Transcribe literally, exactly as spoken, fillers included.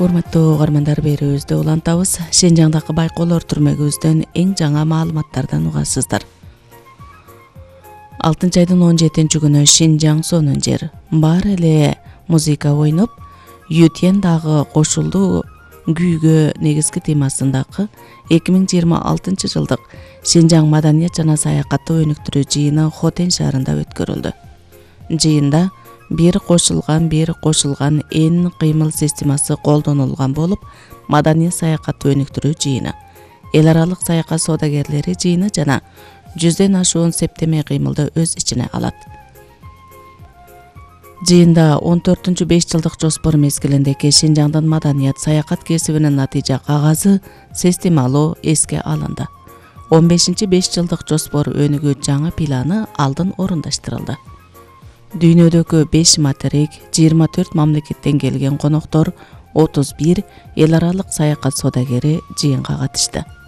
Урматтуу угармандар, берүүбүздө улантабыз. Шинжаңдагы байкоолор түрмөгүбүздөн эң жаңа маалыматтардан угасыздар. алтынчы айдын он жетинчи күнү Шинжаң сонун жер. Бар эле музыка ойноп, Ютен дагы кошулду күйгө негизги темасындагы эки миң жыйырма алтынчы жылдык Шинжаң маданият жана саякатты өнүктүрүү жыйыны Хотен шаарында өткөрүлдү. Жыйында бир кошулган бир кошулган эн кыймыл системасы колдонулган болуп, маданият саякатты өнүктүрүү жыйыны, эл аралык саякат соодагерлери жыйыны жана жүздөн ашуун септеме кыймылды өз ичине алат. Жыйында он төртүнчү беш жылдык жоспор мезгилиндеги Шинжаңдын маданият саякат кесибинин натыйжа кагазы системалуу эске алынды. он бешинчи беш жылдык жоспор өнүгүү жаңы планы алдын орундаштырылды. Дүйнөдөгү беш материк, жыйырма төрт мамлекеттен келген коноктор, отуз бир эл аралык саякат соодагери жыйынга катышты.